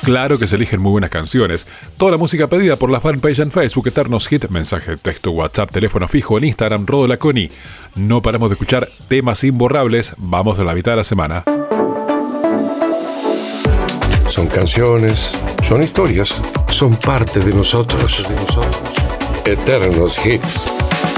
Claro que se eligen muy buenas canciones. Toda la música pedida por la fanpage en Facebook, Eternos Hit, mensaje de texto, WhatsApp, teléfono fijo en Instagram, Rodo Laconi. No paramos de escuchar temas imborrables. Vamos a la mitad de la semana. Son canciones, son historias, son parte de nosotros. Eternos Hits.